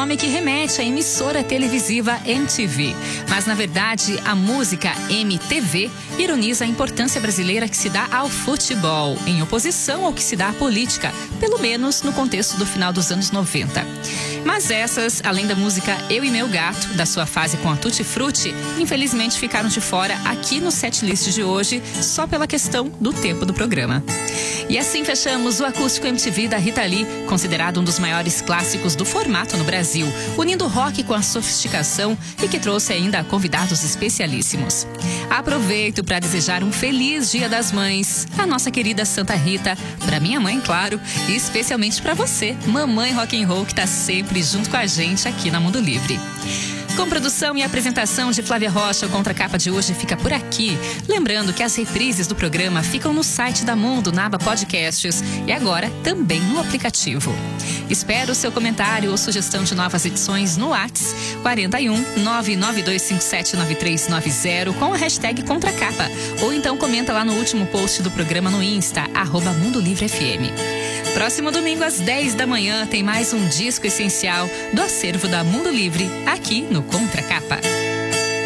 nome que remete à emissora televisiva MTV. Mas, na verdade, a música MTV ironiza a importância brasileira que se dá ao futebol, em oposição ao que se dá à política, pelo menos no contexto do final dos anos 90. Mas essas, além da música Eu e Meu Gato, da sua fase com a Tutti Frutti, infelizmente ficaram de fora aqui no setlist de hoje, só pela questão do tempo do programa. E assim fechamos o Acústico MTV da Rita Lee, considerado um dos maiores clássicos do formato no Brasil, unindo o rock com a sofisticação e que trouxe ainda convidados especialíssimos. Aproveito para desejar um feliz Dia das Mães, a nossa querida Santa Rita, para minha mãe, claro, e especialmente para você, mamãe rock and roll, que está sempre junto com a gente aqui na Mundo Livre. Com produção e apresentação de Flávia Rocha, o Contracapa de hoje fica por aqui. Lembrando que as reprises do programa ficam no site da Mundo, na aba Podcasts, e agora também no aplicativo. Espero o seu comentário ou sugestão de novas edições no WhatsApp 41 992579390 com a hashtag Contracapa, ou então comenta lá no último post do programa no Insta, @MundoLivreFM. Próximo domingo às 10 da manhã tem mais um disco essencial do acervo da Mundo Livre, aqui no Contracapa.